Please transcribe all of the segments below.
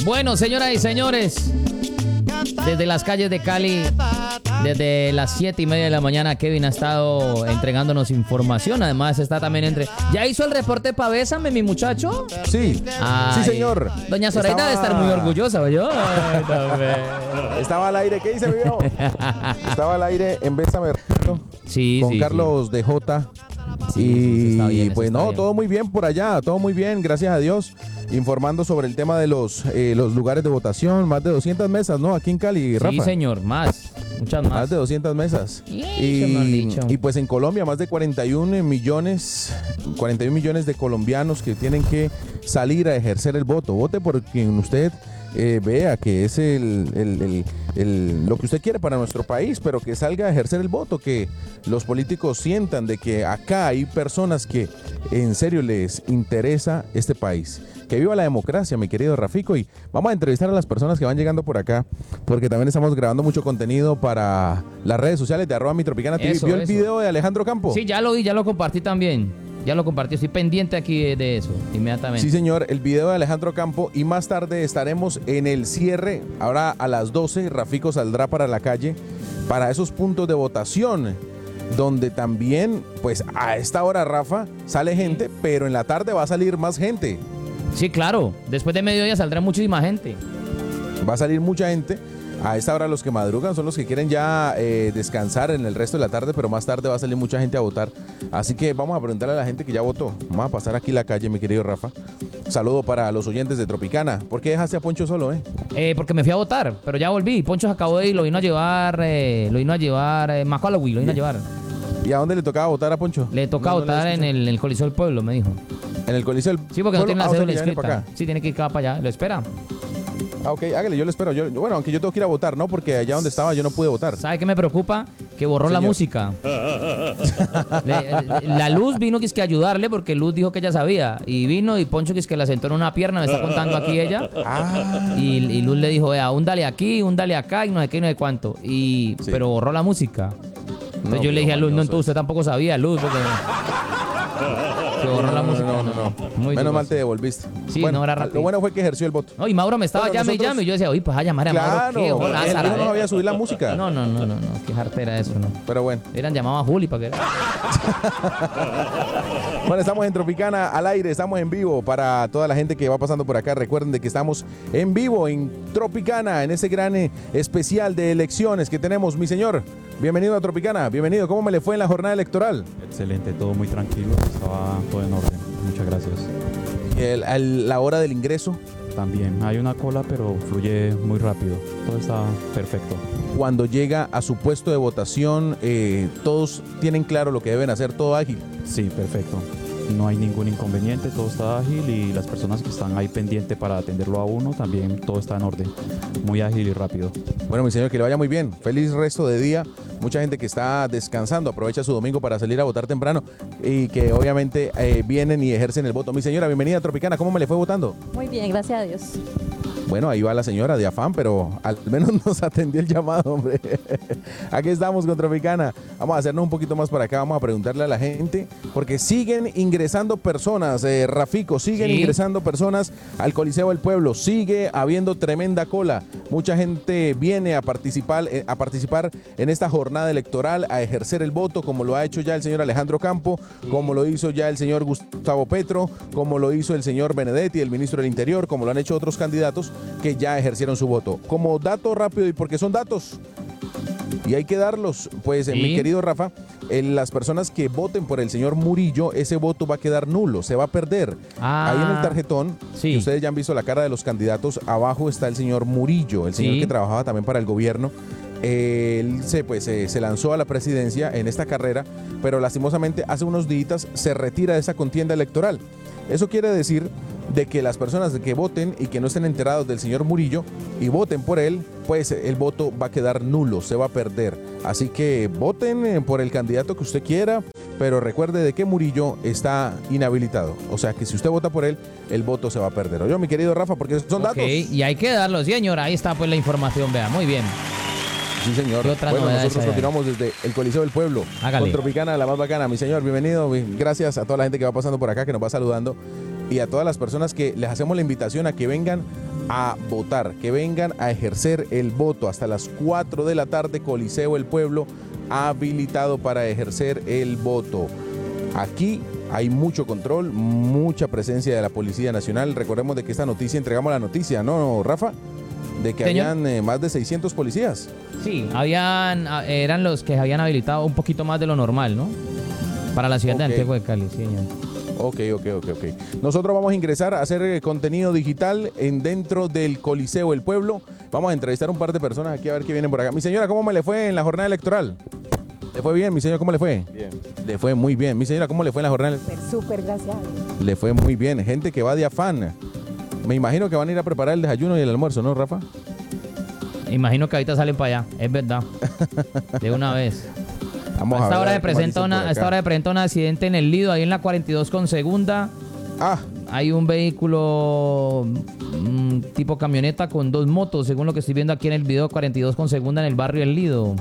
Bueno, señoras y señores, desde las calles de Cali, desde las 7:30 de la mañana, Kevin ha estado entregándonos información. Además, está también ¿Ya hizo el reporte pa' Bésame, mi muchacho? Sí, Ay, sí, señor. Doña Zoraida debe estar muy orgullosa, ¿yo? Estaba al aire, ¿qué dice, mi viejo? Estaba al aire en Bésame Sí, con sí, Carlos de J. Sí, está bien, pues no, bien. todo muy bien por allá, todo muy bien, gracias a Dios. Informando sobre el tema de los lugares de votación, más de 200 mesas, ¿no? Aquí en Cali, Rafa. Sí, señor, muchas más. Más de 200 mesas. Y pues en Colombia, más de 41 millones de colombianos que tienen que salir a ejercer el voto. Vote por quien usted vea que es lo que usted quiere para nuestro país, pero que salga a ejercer el voto, que los políticos sientan de que acá hay personas que en serio les interesa este país. Que viva la democracia, mi querido Rafico, y vamos a entrevistar a las personas que van llegando por acá, porque también estamos grabando mucho contenido para las redes sociales de @mitropicana TV. ¿Vio el video de Alejandro Campo? Sí, ya lo vi, ya lo compartí también. Ya lo compartí, estoy pendiente aquí de eso, inmediatamente. Sí, señor, el video de Alejandro Campo, y más tarde estaremos en el cierre. Ahora a las 12, Rafico saldrá para la calle, para esos puntos de votación, donde también, pues a esta hora, Rafa, sale gente, pero en la tarde va a salir más gente. Sí, claro, después de mediodía saldrá muchísima gente. Va a salir mucha gente. A esta hora los que madrugan son los que quieren ya descansar en el resto de la tarde, pero más tarde va a salir mucha gente a votar. Así que vamos a preguntarle a la gente que ya votó. Vamos a pasar aquí la calle, mi querido Rafa. Saludo para los oyentes de Tropicana. ¿Por qué dejaste a Poncho solo, Porque me fui a votar, pero ya volví. Poncho se acabó de ir, lo vino a llevar Macaulay, lo vino a llevar. ¿Y a dónde le tocaba votar a Poncho? Le toca votar en el Coliseo del Pueblo, me dijo. ¿En el Coliseo del Sí, porque no tiene la cédula inscrita. inscrita. Sí, tiene que ir acá para allá. ¿Lo espera? Ah, ok, hágale, yo lo espero. Bueno, aunque yo tengo que ir a votar, ¿no? Porque allá donde estaba yo no pude votar. ¿Sabe qué me preocupa? Que borró la música. La Luz vino que es que a ayudarle porque Luz dijo que ella sabía. Y vino y Poncho que es que la sentó en una pierna, me está contando aquí ella. Y Luz le dijo, vea, un dale aquí, un dale acá y no sé qué y no sé cuánto. Pero borró la música. Entonces yo le dije a Luz, no, entonces usted tampoco sabía, Luz, porque... Que borró la música. No. Menos mal te devolviste. Sí, bueno, no era rápido. Lo bueno fue que ejerció el voto. No, y Mauro me estaba llame y llame. Y yo decía, oye, pues a llamar a Mauro. ¿Qué? Hola, él no había subido la música. No. Qué jartera eso, ¿no? Pero bueno. Hubieran llamado a Juli para que... Bueno, estamos en Tropicana al aire, estamos en vivo para toda la gente que va pasando por acá. Recuerden de que estamos en vivo en Tropicana, en ese gran especial de elecciones que tenemos. Mi señor, bienvenido a Tropicana, bienvenido. ¿Cómo me le fue en la jornada electoral? Excelente, todo muy tranquilo, estaba todo en orden. Muchas gracias. La hora del ingreso. También hay una cola, pero fluye muy rápido. Todo está perfecto. Cuando llega a su puesto de votación, todos tienen claro lo que deben hacer, todo ágil. Sí, perfecto. No hay ningún inconveniente, todo está ágil y las personas que están ahí pendientes para atenderlo a uno, también todo está en orden. Muy ágil y rápido. Bueno, mi señor, que le vaya muy bien. Feliz resto de día. Mucha gente que está descansando, aprovecha su domingo para salir a votar temprano y que obviamente vienen y ejercen el voto. Mi señora, bienvenida a Tropicana. ¿Cómo me le fue votando? Muy bien, gracias a Dios. Bueno, ahí va la señora de afán, pero al menos nos atendió el llamado, hombre. Aquí estamos con Tropicana. Vamos a hacernos un poquito más para acá, vamos a preguntarle a la gente, porque siguen ingresando personas, Rafico, siguen ingresando personas al Coliseo del Pueblo, sigue habiendo tremenda cola. Mucha gente viene a participar en esta jornada electoral, a ejercer el voto, como lo ha hecho ya el señor Alejandro Campo, como lo hizo ya el señor Gustavo Petro, como lo hizo el señor Benedetti, el ministro del Interior, como lo han hecho otros candidatos que ya ejercieron su voto. Como dato rápido y porque son datos y hay que darlos, pues mi querido Rafa, las personas que voten por el señor Murillo, ese voto va a quedar nulo, se va a perder. Ahí en el tarjetón, que ustedes ya han visto la cara de los candidatos, abajo está el señor Murillo, el señor que trabajaba también para el gobierno. Él se lanzó a la presidencia en esta carrera, pero lastimosamente hace unos días se retira de esa contienda electoral. Eso quiere decir de que las personas que voten y que no estén enterados del señor Murillo y voten por él, pues el voto va a quedar nulo, se va a perder. Así que voten por el candidato que usted quiera, pero recuerde de que Murillo está inhabilitado. O sea que si usted vota por él, el voto se va a perder. Oye, mi querido Rafa, porque son datos. Y hay que darlos, señor. Ahí está pues la información, vea, muy bien. Sí, señor. Bueno, nosotros continuamos desde el Coliseo del Pueblo. Hágale. Con Tropicana, la más bacana. Mi señor, bienvenido. Gracias a toda la gente que va pasando por acá, que nos va saludando. Y a todas las personas que les hacemos la invitación a que vengan a votar, que vengan a ejercer el voto hasta las 4 de la tarde, Coliseo El Pueblo habilitado para ejercer el voto. Aquí hay mucho control, mucha presencia de la Policía Nacional. Recordemos de que esta noticia, entregamos la noticia, ¿no, Rafa? De que Señor. habían más de 600 policías. Sí, eran los que habían habilitado un poquito más de lo normal, ¿no? Para la ciudad de Ok. Antigua de Cali, sí, señor. Ok. Nosotros vamos a ingresar a hacer contenido digital dentro del Coliseo El Pueblo. Vamos a entrevistar un par de personas aquí a ver qué vienen por acá. Mi señora, ¿cómo me le fue en la jornada electoral? ¿Le fue bien, mi señora? ¿Cómo le fue? Bien. Le fue muy bien. Mi señora, ¿cómo le fue en la jornada? Súper, gracias. Le fue muy bien. Gente que va de afán. Me imagino que van a ir a preparar el desayuno y el almuerzo, ¿no, Rafa? Imagino que ahorita salen para allá, es verdad. De una vez. Vamos A esta hora ver se qué más dicen presenta por a esta acá. hora se presenta un accidente en el Lido, ahí en la 42 con segunda. Ah, Hay un vehículo tipo camioneta con 2 motos, según lo que estoy viendo aquí en el video, 42 con segunda en el barrio El Lido.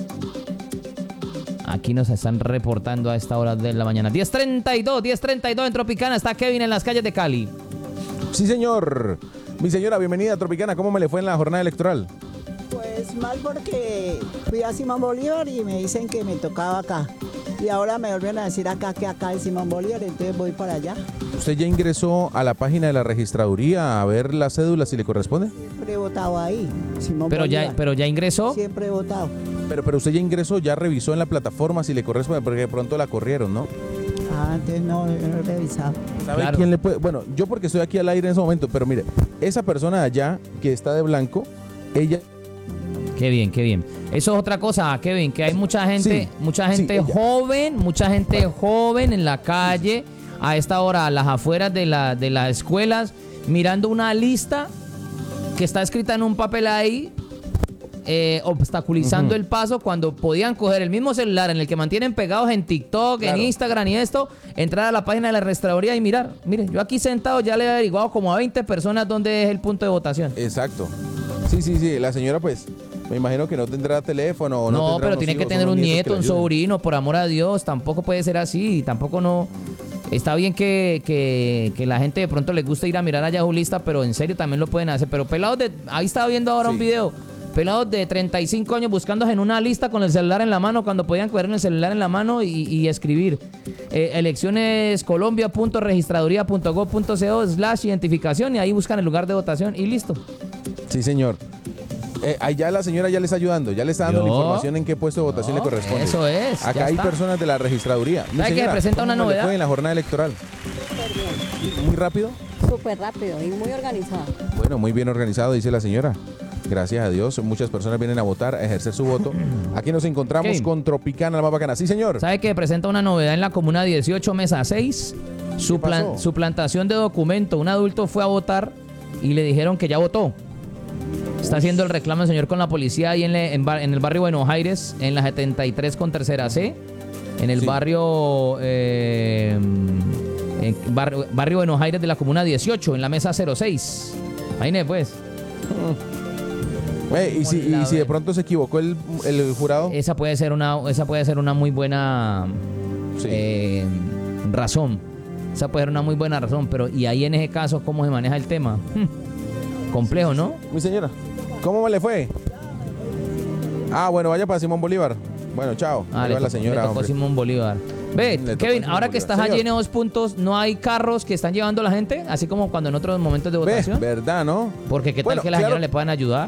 Aquí nos están reportando a esta hora de la mañana. 10:32 en Tropicana. Está Kevin en las calles de Cali. sí, señor. Mi señora, bienvenida a Tropicana. ¿Cómo me le fue en la jornada electoral? Pues mal porque fui a Simón Bolívar y me dicen que me tocaba acá. Y ahora me volvieron a decir acá que acá es Simón Bolívar, entonces voy para allá. ¿Usted ya ingresó a la página de la registraduría a ver la cédula si le corresponde? Siempre he votado ahí, Simón Pero Bolívar. ya ingresó. Siempre he votado. Pero usted ya ingresó, ya revisó en la plataforma si le corresponde, porque de pronto la corrieron, ¿no? Ah, entonces no, yo no he revisado. ¿Sabe Claro. quién le puede? Bueno, yo porque estoy aquí al aire en ese momento, pero mire, esa persona allá que está de blanco, ella... Qué bien, qué bien. Eso es otra cosa, Kevin, que hay mucha gente, Sí, ella. mucha gente joven en la calle, a esta hora, a las afueras de las escuelas, mirando una lista que está escrita en un papel ahí, obstaculizando el paso cuando podían coger el mismo celular en el que mantienen pegados en TikTok, Claro. en Instagram y esto, entrar a la página de la registraduría y mirar. Mire, yo aquí sentado ya le he averiguado como a 20 personas dónde es el punto de votación. Exacto. Sí, la señora pues, me imagino que no tendrá teléfono o no No, tendrá pero unos tiene que hijos, tener unos un nietos que nieto, le un ayuden. sobrino, por amor a Dios. Tampoco puede ser así. Tampoco no. Está bien que la gente de pronto le gusta ir a mirar allá su lista, pero en serio también lo pueden hacer. Pero pelados de. Ahí estaba viendo ahora un Sí. video. Pelados de 35 años buscándose en una lista con el celular en la mano cuando podían coger el celular en la mano y escribir. eleccionescolombia.registraduría.gov.co/identificación y ahí buscan el lugar de votación y listo. Sí, señor. Allá la señora ya le está ayudando, ya le está dando la Yo- información en qué puesto de votación le corresponde. Eso es, ya Acá hay está. personas de la registraduría. Mi ¿Sabe que señora, presenta una ¿cómo le novedad? fue en la jornada electoral? Muy rápido. Súper rápido y muy organizado. Bueno, muy bien organizado, dice la señora. Gracias a Dios, muchas personas vienen a votar, a ejercer su voto. Aquí nos encontramos Kevin. con Tropicana, la más bacana. Sí, señor. ¿Sabe que presenta una novedad en la comuna 18, mesa 6? pasó? Suplantación de documento. Un adulto fue a votar y le dijeron que ya votó. Está haciendo el reclamo el señor con la policía ahí en el barrio Buenos Aires, en la 73 con tercera C. En el Sí. barrio, barrio Buenos Aires de la comuna 18, en la mesa 06. Ahí pues. ¿Y si de pronto se equivocó el jurado? Esa puede ser una muy buena Sí. razón. Esa puede ser una muy buena razón, pero y ahí en ese caso, ¿cómo se maneja el tema? Complejo, ¿no? Mi señora, ¿cómo me le fue? Ah, bueno, vaya para Simón Bolívar. Bueno, chao. Ahí Le va la tocó- señora, le tocó hombre. Simón Bolívar. Ve, Le tocó Kevin, Simón ahora que Bolívar. estás allí Señor. en 2 puntos, ¿no hay carros que están llevando a la gente? Así como cuando en otros momentos de Ve, votación. ¿verdad, no? Porque qué tal Bueno, que la claro. señora le puedan ayudar.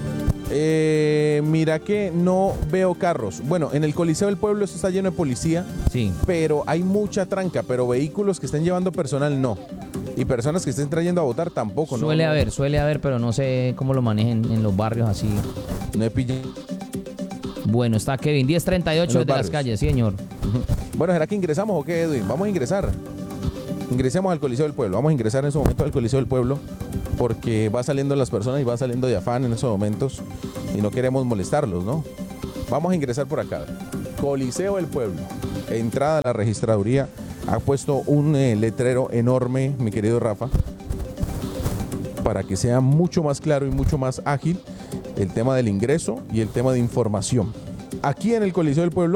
Mira que no veo carros. Bueno, en el Coliseo del Pueblo esto está lleno de policía, Sí. pero hay mucha tranca, pero vehículos que estén llevando personal no. Y personas que estén trayendo a votar tampoco, ¿no? Suele haber, pero no sé cómo lo manejen en los barrios así. No he pillado. Bueno, está Kevin, 1038 En los de las barrios. calles, sí, señor. Bueno, ¿será que ingresamos o qué, Edwin? Vamos a ingresar. Ingresemos al Coliseo del Pueblo. Vamos a ingresar en ese momento al Coliseo del Pueblo porque va saliendo las personas y va saliendo de afán en esos momentos y no queremos molestarlos, ¿no? Vamos a ingresar por acá. Coliseo del Pueblo. Entrada a la registraduría. Ha puesto un letrero enorme, mi querido Rafa, para que sea mucho más claro y mucho más ágil el tema del ingreso y el tema de información. Aquí en el Coliseo del Pueblo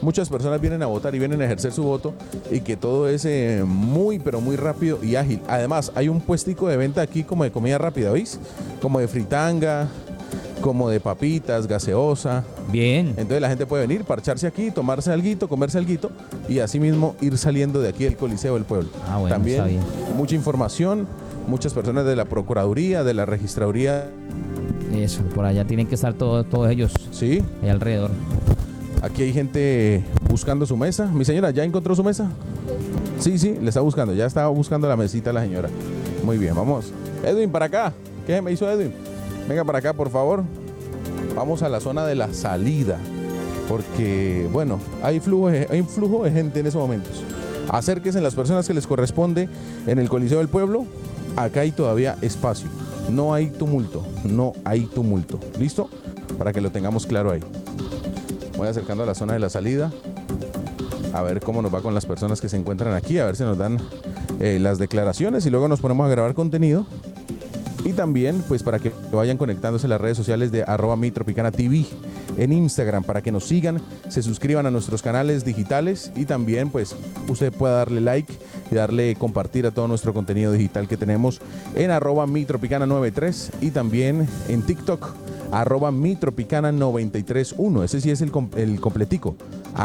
muchas personas vienen a votar y vienen a ejercer su voto y que todo es muy, pero muy rápido y ágil. Además, hay un puestico de venta aquí como de comida rápida, ¿veis? Como de fritanga, como de papitas, gaseosa. Bien. Entonces la gente puede venir, parcharse aquí, tomarse alguito, comerse alguito y así mismo ir saliendo de aquí del Coliseo del Pueblo. Ah, bueno, También está bien. mucha información, muchas personas de la Procuraduría, de la Registraduría. Eso, por allá tienen que estar todos ellos Sí, ahí alrededor. aquí hay gente buscando su mesa. Mi señora, ¿ya encontró su mesa? Sí, le está buscando, ya estaba buscando la mesita la señora. Muy bien, vamos. Edwin, para acá. ¿Qué me hizo Edwin? Venga para acá, por favor. Vamos a la zona de la salida. Porque, bueno, hay un flujo de gente en esos momentos. Acérquense las personas que les corresponde en el Coliseo del Pueblo. Acá hay todavía espacio. No hay tumulto. ¿Listo? Para que lo tengamos claro ahí. Voy acercando a la zona de la salida. A ver cómo nos va con las personas que se encuentran aquí. A ver si nos dan las declaraciones y luego nos ponemos a grabar contenido. Y también, pues, para que vayan conectándose a las redes sociales de @MiTropicanaTV en Instagram, para que nos sigan, se suscriban a nuestros canales digitales y también, pues, usted pueda darle like y darle compartir a todo nuestro contenido digital que tenemos en @MiTropicana93 y también en TikTok, @MiTropicana931. Ese sí es el completico.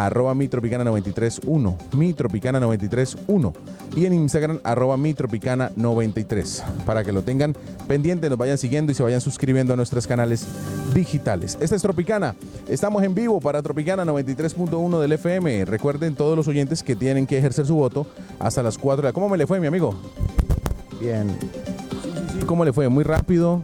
@MiTropicana931. MiTropicana931. Y en Instagram, @MiTropicana93. Para que lo tengan pendiente, nos vayan siguiendo y se vayan suscribiendo a nuestros canales digitales. Esta es Tropicana. Estamos en vivo para Tropicana 93.1 del FM. Recuerden todos los oyentes que tienen que ejercer su voto hasta las 4. ¿Cómo me le fue, mi amigo? Bien, Sí, ¿cómo le fue? Muy rápido.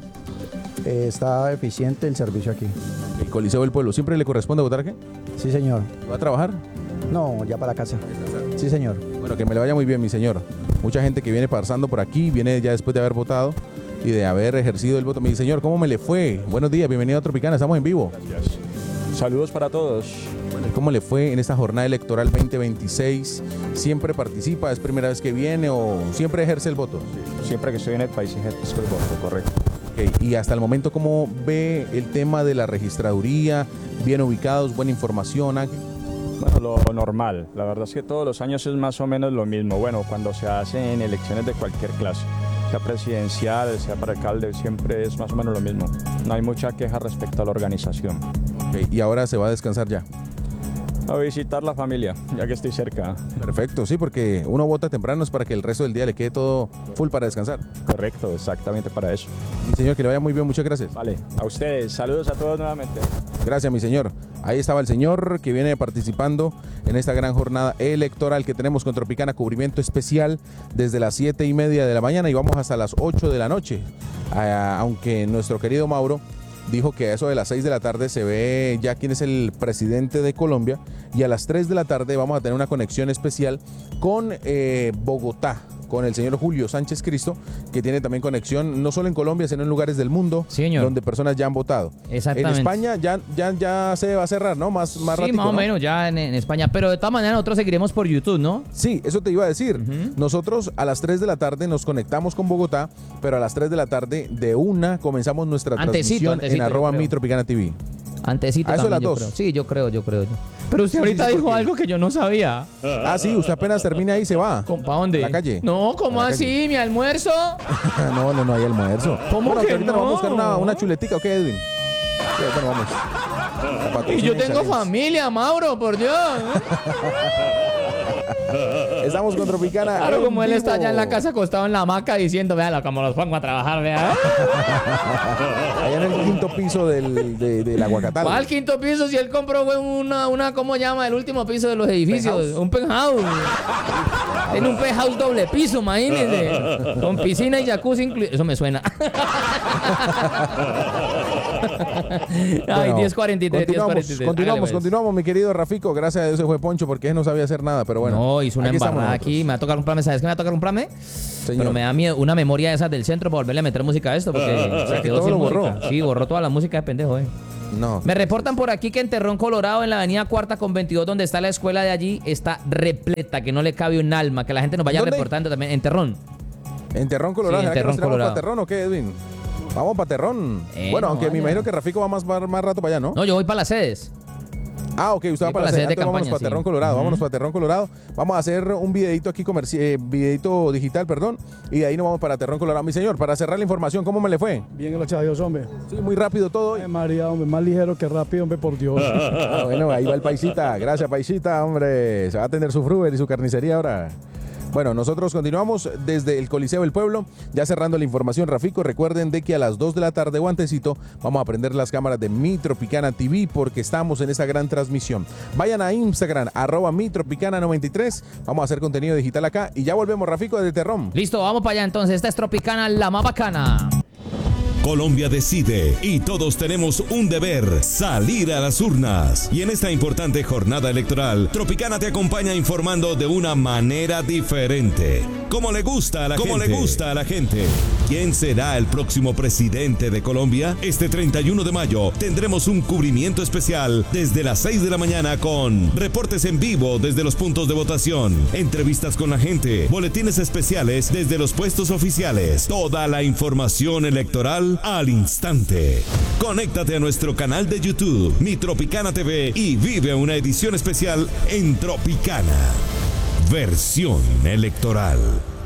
está eficiente el servicio aquí. El Coliseo del Pueblo. ¿Siempre le corresponde votar qué? Sí, señor. ¿Va a trabajar? No, ya para casa. Sí, señor. Bueno, que me le vaya muy bien, mi señor. Mucha gente que viene pasando por aquí, viene ya después de haber votado y de haber ejercido el voto. Mi señor, ¿cómo me le fue? Buenos días, bienvenido a Tropicana, estamos en vivo. Gracias. Saludos para todos. Bueno, ¿cómo le fue en esta jornada electoral 2026? ¿Siempre participa? ¿Es primera vez que viene o siempre ejerce el voto? Siempre que estoy en el país ejerzo el voto, correcto. Ok, y hasta el momento, ¿cómo ve el tema de la registraduría? ¿Bien ubicados? ¿Buena información? Bueno, lo normal. La verdad es que todos los años es más o menos lo mismo. Bueno, cuando se hacen elecciones de cualquier clase, sea presidencial, sea para alcalde, siempre es más o menos lo mismo. No hay mucha queja respecto a la organización. Ok, y ahora se va a descansar ya. A visitar la familia, ya que estoy cerca. Perfecto, sí, porque uno vota temprano es para que el resto del día le quede todo full para descansar. Correcto, exactamente para eso. Mi señor, que le vaya muy bien, muchas gracias. Vale, a ustedes, saludos a todos nuevamente. Gracias, mi señor. Ahí estaba el señor que viene participando en esta gran jornada electoral que tenemos con Tropicana, cubrimiento especial desde las 7:30 de la mañana y vamos hasta las 8 de la noche. Aunque nuestro querido Mauro dijo que a eso de las 6 de la tarde se ve ya quién es el presidente de Colombia y a las 3 de la tarde vamos a tener una conexión especial con Bogotá, con el señor Julio Sánchez Cristo, que tiene también conexión no solo en Colombia, sino en lugares del mundo, Sí, señor. donde personas ya han votado. Exactamente. En España ya se va a cerrar, ¿no? Más Sí, ratico, más o ¿no? menos ya en España. Pero de todas maneras nosotros seguiremos por YouTube, ¿no? Sí, eso te iba a decir. Ujú. Nosotros a las 3 de la tarde nos conectamos con Bogotá, pero a las 3 de la tarde de una comenzamos nuestra transmisión en yo creo. @MiTropicanaTV. Antecito ¿A eso de también, las yo 2? creo. Sí, yo creo. Pero usted Sí, ahorita sí, dijo porque- algo que yo no sabía. Ah, sí, usted apenas termina ahí se va. ¿Para dónde? ¿A la calle? No, ¿cómo ¿A la así? calle? ¿Mi almuerzo? No hay almuerzo. ¿Cómo Bueno, que ahorita nos vamos a buscar no? una chuletica, ¿ok, Edwin? Sí, bueno, vamos. La Y patrocina yo tengo Excelentes. familia, Mauro, por Dios. Estamos con Tropicana. Claro, en como él está vivo. allá en la casa acostado en la hamaca diciendo, véalo, como los pongo a trabajar, vea. Allá en el quinto piso del Aguacatal. ¿Cuál quinto piso si él compró güey, una ¿cómo llama? El último piso de los edificios. Penthouse. Un penthouse. Tiene un penthouse doble piso, imagínense. Con piscina y jacuzzi incluido. Eso me suena. Ay, Bueno, 10:43, 10:43. Continuamos, mi querido Rafico. Gracias a Dios se fue Poncho porque él no sabía hacer nada, pero bueno. No, hizo una aquí estamos embarrada nosotros. aquí. Me va a tocar comprarme, ¿sabes qué me va a tocar comprarme? Señor. Pero me da miedo, una memoria de esas del centro para volverle a meter música a esto, porque se que quedó todo sin lo borró. música. Sí, borró toda la música de pendejo, No. Me reportan por aquí que en Terrón, Colorado, en la avenida Cuarta con 22, donde está la escuela de allí, está repleta, que no le cabe un alma, que la gente nos vaya ¿Dónde? reportando también. En Terrón. En Terrón, Colorado. Sí, en ¿Será que Terrón, nos tiramos Colorado. para Terrón o qué, Edwin? Vamos para Terrón. No Bueno, aunque me vaya. imagino que Rafico va más rato para allá, ¿no? No, yo voy para las sedes. Ah, ok, usted va Sí, para la sede sede. de Entonces vámonos campaña, para sí. Terrón Colorado, vámonos para Terrón Colorado. Vamos a hacer un videito aquí, videito digital, perdón, y de ahí nos vamos para Terrón Colorado. Mi señor, para cerrar la información, ¿cómo me le fue? Bien, gracias a Dios, hombre. Sí, muy rápido todo. Ay, María, hombre, más ligero que rápido, hombre, por Dios. Ah, bueno, ahí va el paisita. Gracias, paisita, hombre. Se va a tener su fruver y su carnicería ahora. Bueno, nosotros continuamos desde el Coliseo del Pueblo, ya cerrando la información, Rafico. Recuerden de que a las 2 de la tarde o antesito vamos a prender las cámaras de Mi Tropicana TV porque estamos en esa gran transmisión. Vayan a Instagram, @mitropicana93. Vamos a hacer contenido digital acá y ya volvemos, Rafico, desde Terrón. Listo, vamos para allá entonces. Esta es Tropicana, la más bacana. Colombia decide y todos tenemos un deber, salir a las urnas. Y en esta importante jornada electoral, Tropicana te acompaña informando de una manera diferente. Como le gusta a la gente. ¿Quién será el próximo presidente de Colombia? Este 31 de mayo tendremos un cubrimiento especial desde las 6 de la mañana con reportes en vivo desde los puntos de votación, entrevistas con la gente, boletines especiales desde los puestos oficiales, toda la información electoral al instante. Conéctate a nuestro canal de YouTube, Mi Tropicana TV, y vive una edición especial en Tropicana. Versión electoral.